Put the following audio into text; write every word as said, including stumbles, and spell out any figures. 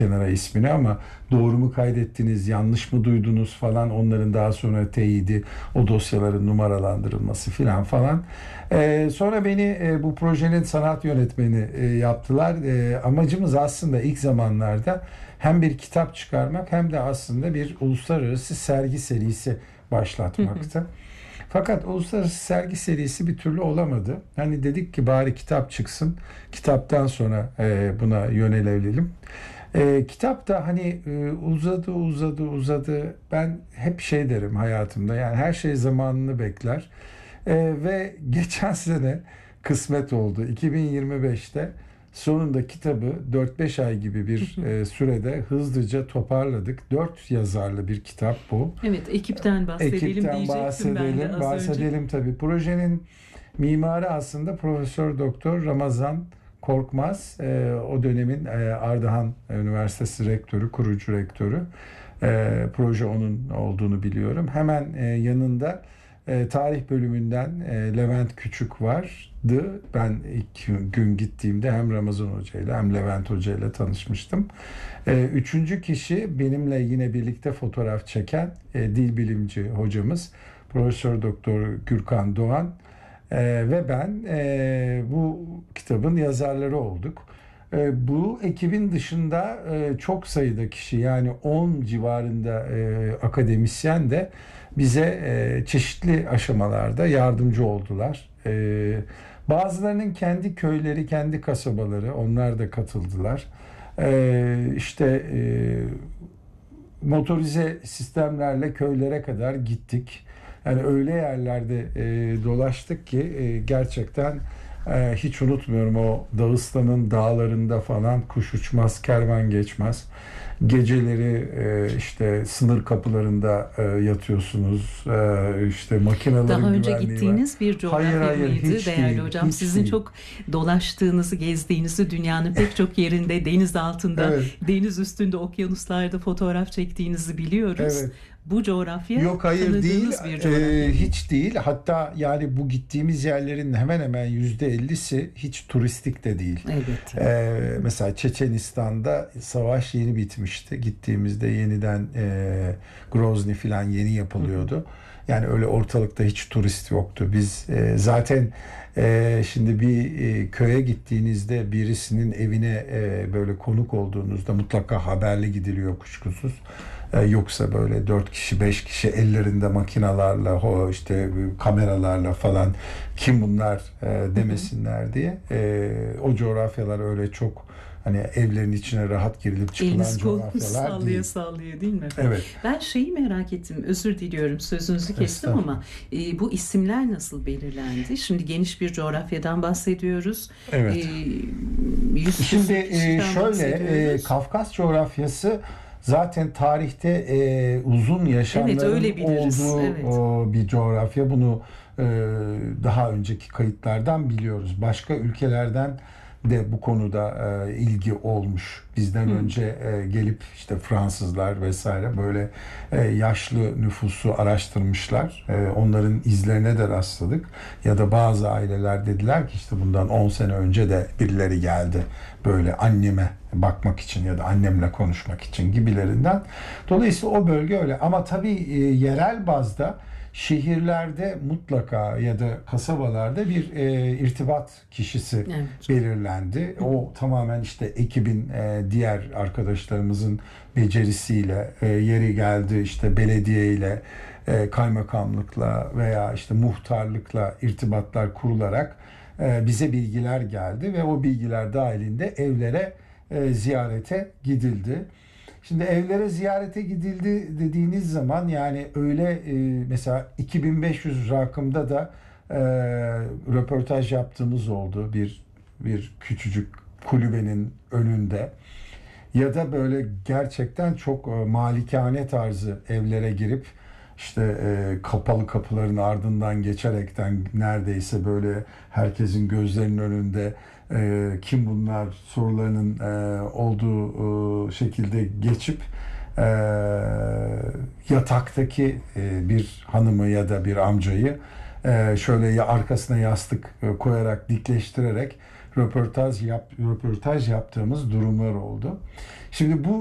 kenara ismini ama doğru mu kaydettiniz, yanlış mı duydunuz falan, onların daha sonra teyidi, o dosyaların numaralandırılması filan falan. Ee, sonra beni e, bu projenin sanat yönetmeni e, yaptılar. E, amacımız aslında ilk zamanlarda hem bir kitap çıkarmak hem de aslında bir uluslararası sergi serisi başlatmaktı. Fakat uluslararası sergi serisi bir türlü olamadı. Hani dedik ki bari kitap çıksın. Kitaptan sonra e, buna yönelelim. E, kitap da hani e, uzadı uzadı uzadı. Ben hep şey derim hayatımda. Yani her şey zamanını bekler. E, ve geçen sene kısmet oldu. iki bin yirmi beşte sonunda kitabı dört beş ay gibi bir e, sürede hızlıca toparladık. Dört yazarlı bir kitap bu. Evet, ekipten bahsedelim Ekipten diyecektim ben de bahsedelim, az bahsedelim önce. tabii. Projenin mimarı aslında Profesör Doktor Ramazan Korkmaz. Ee, o dönemin e, Ardahan Üniversitesi rektörü, kurucu rektörü. Ee, proje onun olduğunu biliyorum. Hemen e, yanında e, tarih bölümünden e, Levent Küçük vardı. Ben ilk gün gittiğimde hem Ramazan Hoca ile hem Levent Hoca ile tanışmıştım. E, üçüncü kişi benimle yine birlikte fotoğraf çeken e, dil bilimci hocamız Profesör Doktor Gürkan Doğan. Ee, ve ben e, bu kitabın yazarları olduk. E, bu ekibin dışında e, çok sayıda kişi, yani on civarında e, akademisyen de bize e, çeşitli aşamalarda yardımcı oldular. E, bazılarının kendi köyleri, kendi kasabaları, onlar da katıldılar. E, işte e, motorize sistemlerle köylere kadar gittik. Yani öyle yerlerde e, dolaştık ki e, gerçekten e, hiç unutmuyorum, o Dağıstan'ın dağlarında falan kuş uçmaz, kervan geçmez. Geceleri e, işte sınır kapılarında e, yatıyorsunuz. E, işte makinelerin Daha önce güvenliği var. gittiğiniz bir coğrafya Hayır hayır mıydı hiç değerli değil, hocam? hiç Sizin değil. çok dolaştığınızı, gezdiğinizi, dünyanın pek çok yerinde, deniz altında, Evet, deniz üstünde, okyanuslarda fotoğraf çektiğinizi biliyoruz. evet. Bu coğrafya Yok hayır değil, tanıdığınız bir coğrafya Ee, mı? hiç değil. Hatta yani bu gittiğimiz yerlerin hemen hemen yüzde ellisi hiç turistik de değil. Elbette. Ee, mesela Çeçenistan'da savaş yeni bitmişti. Gittiğimizde yeniden e, Grozny falan yeni yapılıyordu. Yani öyle ortalıkta hiç turist yoktu. Biz e, zaten e, şimdi bir e, köye gittiğinizde birisinin evine e, böyle konuk olduğunuzda mutlaka haberli gidiliyor kuşkusuz. E, yoksa böyle dört kişi beş kişi ellerinde makinalarla, ho işte kameralarla falan, kim bunlar e, demesinler diye. E, o coğrafyalar öyle çok hani evlerin içine rahat girilip çıkılan Eliniz kolunuz coğrafyalar sallaya değil. sallaya değil mi? Evet. Ben şeyi merak ettim, özür diliyorum sözünüzü kestim Estağfurullah. ama e, bu isimler nasıl belirlendi? Şimdi geniş bir coğrafyadan bahsediyoruz. E, Evet. yüz Şimdi küsur e, kişiden şöyle e, bahsediyoruz. Kafkas coğrafyası zaten tarihte e, uzun Evet, yaşamların öyle biliriz. olduğu Evet. o, bir coğrafya. Bunu e, daha önceki kayıtlardan biliyoruz. Başka ülkelerden de bu konuda e, ilgi olmuş. Bizden Hı. önce e, gelip işte Fransızlar vesaire böyle e, yaşlı nüfusu araştırmışlar. E, onların izlerine de rastladık. Ya da bazı aileler dediler ki işte bundan on sene önce de birileri geldi böyle anneme bakmak için ya da annemle konuşmak için gibilerinden. Dolayısıyla o bölge öyle. Ama tabii e, yerel bazda şehirlerde mutlaka ya da kasabalarda bir e, irtibat kişisi Evet. belirlendi. O tamamen işte ekibin e, diğer arkadaşlarımızın becerisiyle, e, yeri geldi işte belediye ile, e, kaymakamlıkla veya işte muhtarlıkla irtibatlar kurularak e, bize bilgiler geldi ve o bilgiler dahilinde evlere e, ziyarete gidildi. Şimdi evlere ziyarete gidildi dediğiniz zaman yani öyle e, mesela iki bin beş yüz rakımda da e, röportaj yaptığımız oldu bir bir küçücük kulübenin önünde. Ya da böyle gerçekten çok e, malikane tarzı evlere girip işte e, kapalı kapıların ardından geçerekten neredeyse böyle herkesin gözlerinin önünde e, kim bunlar sorularının e, olduğu e, şekilde geçip e, yataktaki e, bir hanımı ya da bir amcayı e, şöyle ya arkasına yastık e, koyarak dikleştirerek röportaj yap röportaj yaptığımız durumlar oldu. Şimdi bu